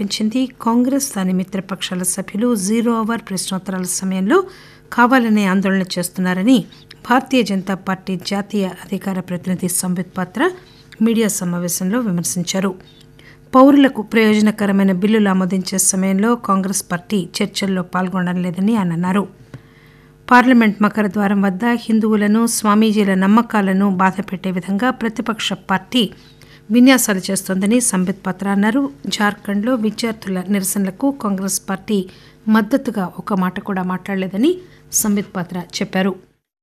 ఆరోపించింది. కాంగ్రెస్ దాని మిత్రపక్షాల సభ్యులు 0 అవర్ ప్రశ్నోత్తరాల సమయంలో కావాలనే ఆందోళన చేస్తున్నారని భారతీయ జనతా పార్టీ జాతీయ అధికార ప్రతినిధి సంబిత్ పాత్ర మీడియా సమావేశంలో విమర్శించారు. పౌరులకు ప్రయోజనకరమైన బిల్లులు ఆమోదించే సమయంలో కాంగ్రెస్ పార్టీ చర్చల్లో పాల్గొనడం లేదని ఆయన అన్నారు. పార్లమెంట్ మకర ద్వారం వద్ద హిందువులను, స్వామీజీల నమ్మకాలను బాధపెట్టే విధంగా ప్రతిపక్ష పార్టీ విన్యాసాలు చేస్తోందని సంబిత్ పాత్ర అన్నారు. జార్ఖండ్లో విద్యార్థుల నిరసనలకు కాంగ్రెస్ పార్టీ మద్దతుగా ఒక మాట కూడా మాట్లాడలేదని సంబిత్ పాత్ర చెప్పారు.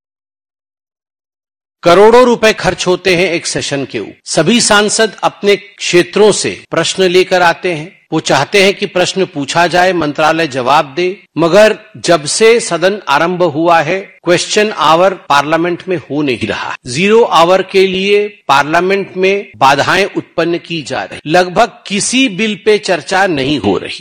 करोड़ों रुपए खर्च होते हैं एक सेशन के ऊपर. सभी सांसद अपने क्षेत्रों से प्रश्न लेकर आते हैं. वो चाहते हैं कि प्रश्न पूछा जाए, मंत्रालय जवाब दे. मगर जब से सदन आरंभ हुआ है, क्वेश्चन आवर पार्लियामेंट में हो नहीं रहा. 0 आवर के लिए पार्लियामेंट में बाधाएं उत्पन्न की जा रही. लगभग किसी बिल पे चर्चा नहीं हो रही.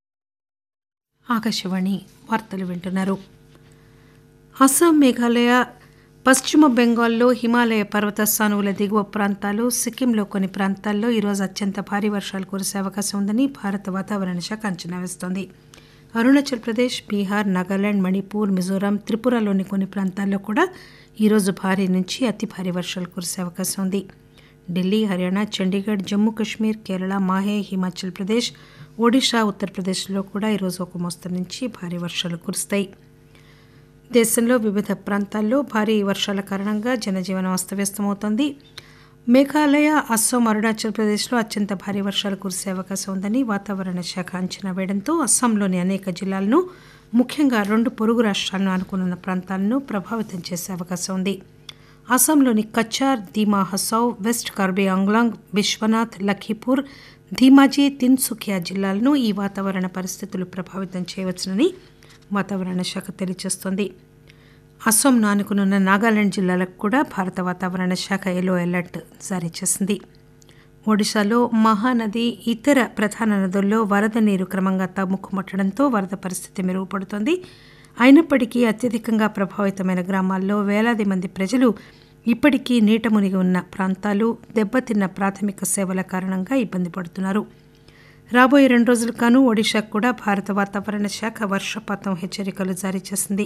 ఆకాశవాణి వార్తలు వింటున్నారు. అస్సాం, మేఘాలయ, పశ్చిమ బెంగాల్లో హిమాలయ పర్వత సానువుల దిగువ ప్రాంతాలు, సిక్కింలో కొన్ని ప్రాంతాల్లో ఈరోజు అత్యంత భారీ వర్షాలు కురిసే అవకాశం ఉందని భారత వాతావరణ శాఖ అంచనా వేస్తోంది. అరుణాచల్ ప్రదేశ్, బీహార్, నాగాలాండ్, మణిపూర్, మిజోరాం, త్రిపురలోని కొన్ని ప్రాంతాల్లో కూడా ఈరోజు భారీ నుంచి అతి భారీ వర్షాలు కురిసే అవకాశం ఉంది. ఢిల్లీ, హర్యానా, చండీగఢ్, జమ్మూ కశ్మీర్, కేరళ, మాహే, హిమాచల్ ప్రదేశ్, ఒడిషా, ఉత్తరప్రదేశ్లో కూడా ఈరోజు ఒక మోస్తరు నుంచి భారీ వర్షాలు కురుస్తాయి. దేశంలో వివిధ ప్రాంతాల్లో భారీ వర్షాల కారణంగా జనజీవనం అస్తవ్యస్తమవుతోంది. మేఘాలయ, అస్సాం, అరుణాచల్ ప్రదేశ్లో అత్యంత భారీ వర్షాలు కురిసే అవకాశం ఉందని వాతావరణ శాఖ అంచనా వేయడంతో అస్సాంలోని అనేక జిల్లాలను, ముఖ్యంగా 2 పొరుగు రాష్ట్రాలను ఆనుకున్న ప్రాంతాలను ప్రభావితం చేసే అవకాశం ఉంది. అస్సాంలోని కచ్చార్, దీమా హసౌ, వెస్ట్ కార్బీ ఆంగ్లాంగ్, బిశ్వనాథ్, లఖీపూర్, ధీమాజీ, తిన్సుకియా జిల్లాలను ఈ వాతావరణ పరిస్థితులు ప్రభావితం చేయవచ్చునని వాతావరణ శాఖ తెలియజేస్తోంది. అస్సాంను ఆనుకునున్న నాగాలాండ్ జిల్లాలకు కూడా భారత వాతావరణ శాఖ ఎల్లో అలర్ట్ జారీ చేసింది. ఒడిశాలో మహానది, ఇతర ప్రధాన నదుల్లో వరద నీరు క్రమంగా తగ్గుముట్టడంతో వరద పరిస్థితి మెరుగుపడుతోంది. అయినప్పటికీ అత్యధికంగా ప్రభావితమైన గ్రామాల్లో వేలాది మంది ప్రజలు ఇప్పటికీ నీట మునిగి ఉన్న ప్రాంతాలు, దెబ్బతిన్న ప్రాథమిక సేవల కారణంగా ఇబ్బంది పడుతున్నారు. రాబోయే 2 రోజులుగాను ఒడిశాకు కూడా భారత వాతావరణ శాఖ వర్షపాతం హెచ్చరికలు జారీ చేసింది.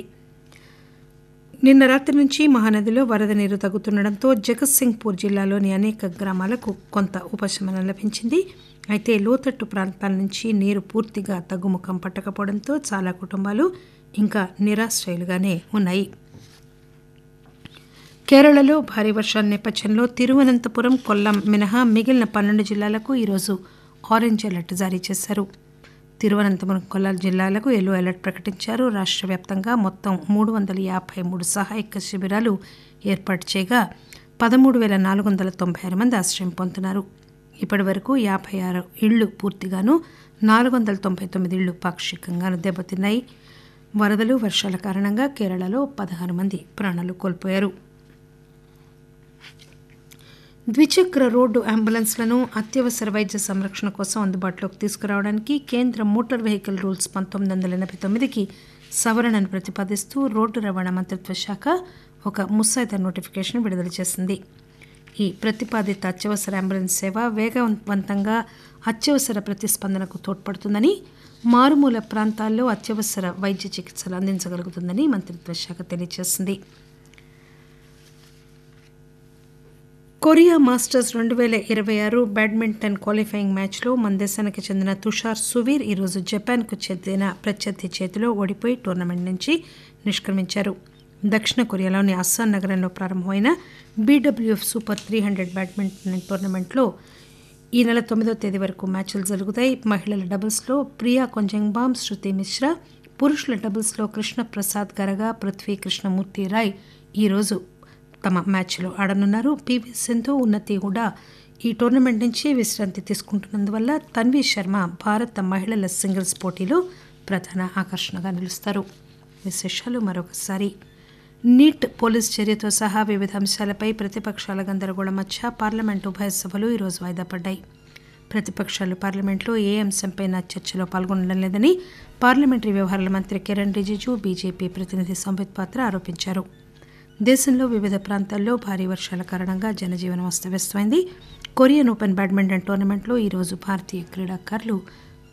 నిన్న రాత్రి నుంచి మహానదిలో వరద నీరు తగ్గుతుండటంతో జగత్సింగ్పూర్ జిల్లాలోని అనేక గ్రామాలకు కొంత ఉపశమనం లభించింది. అయితే లోతట్టు ప్రాంతాల నుంచి నీరు పూర్తిగా తగ్గుముఖం పట్టకపోవడంతో చాలా కుటుంబాలు ఇంకా నిరాశ్రయులుగానే ఉన్నాయి. కేరళలో భారీ వర్షాల నేపథ్యంలో తిరువనంతపురం, కొల్లం మినహా మిగిలిన 12 జిల్లాలకు ఈరోజు ఆరెంజ్ అలర్ట్ జారీ చేశారు. తిరువనంతపురం, కొల్లాం జిల్లాలకు ఎల్లో అలర్ట్ ప్రకటించారు. రాష్ట్ర వ్యాప్తంగా మొత్తం 353 సహాయక శిబిరాలు ఏర్పాటు చేయగా 13,496 మంది ఆశ్రయం పొందుతున్నారు. ఇప్పటి వరకు 56 ఇళ్లు పూర్తిగాను, 499 ఇళ్లు పాక్షికంగాను దెబ్బతిన్నాయి. వరదలు, వర్షాల కారణంగా కేరళలో 16 మంది ప్రాణాలు కోల్పోయారు. ద్విచక్ర రోడ్డు అంబులెన్స్లను అత్యవసర వైద్య సంరక్షణ కోసం అందుబాటులోకి తీసుకురావడానికి కేంద్ర మోటార్ వెహికల్ రూల్స్ 1989కి సవరణను ప్రతిపాదిస్తూ రోడ్డు రవాణా మంత్రిత్వ శాఖ ఒక ముసాయిదా నోటిఫికేషన్ విడుదల చేసింది. ఈ ప్రతిపాదిత అత్యవసర అంబులెన్స్ సేవ వేగవంతంగా అత్యవసర ప్రతిస్పందనకు తోడ్పడుతుందని, మారుమూల ప్రాంతాల్లో అత్యవసర వైద్య చికిత్సలు అందించగలుగుతుందని మంత్రిత్వ శాఖ తెలియజేసింది. కొరియా మాస్టర్స్ 2026 బ్యాడ్మింటన్ క్వాలిఫైయింగ్ మ్యాచ్లో మన దేశానికి చెందిన తుషార్ సువీర్ ఈరోజు జపాన్కు చెందిన ప్రత్యర్థి చేతిలో ఓడిపోయి టోర్నమెంట్ నుంచి నిష్క్రమించారు. దక్షిణ కొరియాలోని అస్సాన్ నగరంలో ప్రారంభమైన బీడబ్ల్యూఎఫ్ సూపర్ 300 బ్యాడ్మింటన్ టోర్నమెంట్లో ఈ నెల 9వ తేదీ వరకు మ్యాచ్లు జరుగుతాయి. మహిళల డబుల్స్లో ప్రియా కొంజంగ్బామ్, శృతి మిశ్రా, పురుషుల డబుల్స్లో కృష్ణ ప్రసాద్ గరగా, పృథ్వీ కృష్ణమూర్తి రాయ్ ఈరోజు తమ మ్యాచ్లో ఆడనున్నారు. పివి సింధు, ఉన్నతి హుడా ఈ టోర్నమెంట్ నుంచి విశ్రాంతి తీసుకుంటున్నందువల్ల తన్వీ శర్మ భారత మహిళల సింగిల్స్ పోటీలో ప్రధాన ఆకర్షణగా నిలుస్తారు. విశేషాలు మరొకసారి. నీట్ పోలీస్ చర్యతో సహా వివిధ అంశాలపై ప్రతిపక్షాల గందరగోళం మధ్య పార్లమెంటు ఉభయ సభలు ఈరోజు వాయిదా పడ్డాయి. ప్రతిపక్షాలు పార్లమెంట్లో ఏ అంశంపైనా చర్చలో పాల్గొనడం లేదని పార్లమెంటరీ వ్యవహారాల మంత్రి కిరణ్ రిజిజు, బీజేపీ ప్రతినిధి సంబిత్ పాత్ర ఆరోపించారు. దేశంలో వివిధ ప్రాంతాల్లో భారీ వర్షాల కారణంగా జనజీవనం అస్తవ్యస్తమైంది. కొరియన్ ఓపెన్ బ్యాడ్మింటన్ టోర్నమెంట్లో ఈరోజు భారతీయ క్రీడాకారులు